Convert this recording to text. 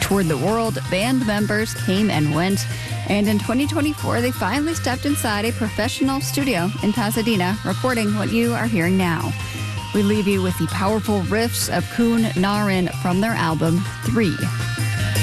toured the world, band members came and went, and in 2024, they finally stepped inside a professional studio in Pasadena, recording what you are hearing now. We leave you with the powerful riffs of Kun Narin from their album 3.